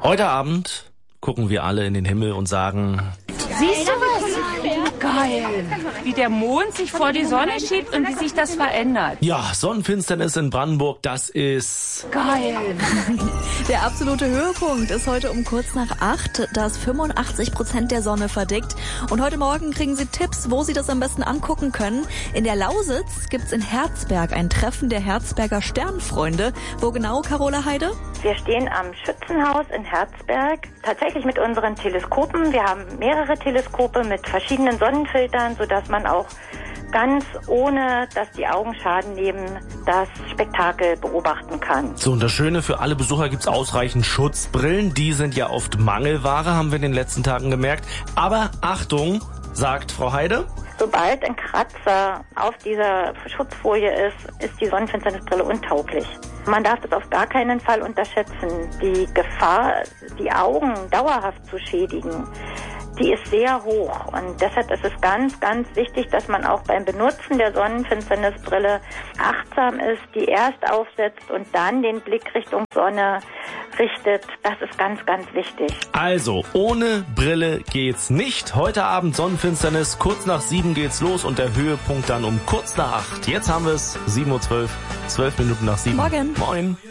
Heute Abend gucken wir alle in den Himmel und sagen: Siehst du was? Geil. Wie der Mond sich vor die Sonne schiebt und wie sich das verändert. Ja, Sonnenfinsternis in Brandenburg, das ist Geil. Der absolute Höhepunkt ist heute um kurz nach 8, da ist 85% der Sonne verdickt. Und heute Morgen kriegen Sie Tipps, wo Sie das am besten angucken können. In der Lausitz gibt's in Herzberg ein Treffen der Herzberger Sternfreunde. Wo genau, Carola Heide? Wir stehen am Schützenhaus in Herzberg, tatsächlich mit unseren Teleskopen. Wir haben mehrere Teleskope mit verschiedenen Sonnenfiltern, sodass man auch ganz ohne, dass die Augen Schaden nehmen, das Spektakel beobachten kann. so. Und das Schöne, für alle Besucher gibt's ausreichend Schutzbrillen. Die sind ja oft Mangelware, haben wir in den letzten Tagen gemerkt. Aber Achtung, sagt Frau Heide: Sobald ein Kratzer auf dieser Schutzfolie ist die Sonnenfinsternisbrille untauglich. Man darf das auf gar keinen Fall unterschätzen. Die Gefahr, die Augen dauerhaft zu schädigen, die ist sehr hoch. Und deshalb ist es ganz, ganz wichtig, dass man auch beim Benutzen der Sonnenfinsternisbrille achtsam ist, die erst aufsetzt und dann den Blick Richtung Sonne richtet. Das ist ganz, ganz wichtig. Also, ohne Brille geht's nicht. Heute Abend Sonnenfinsternis, kurz nach 7 geht's los und der Höhepunkt dann um kurz nach 8. Jetzt haben wir es, 7:12 Uhr, 12 Minuten nach 7. Morgen. Moin.